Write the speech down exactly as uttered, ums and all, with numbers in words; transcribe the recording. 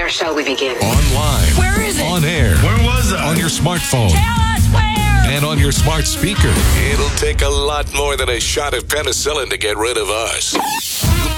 Where shall we begin? Online. Where is it? On air. Where was I? On your smartphone. Tell us where. And on your smart speaker. It'll take a lot more than a shot of penicillin to get rid of us.